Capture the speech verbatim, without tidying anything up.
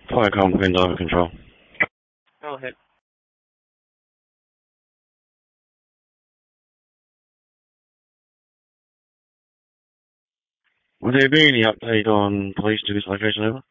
Firecom, Queen's over control. Go ahead. Would there be any update on police to this location, over?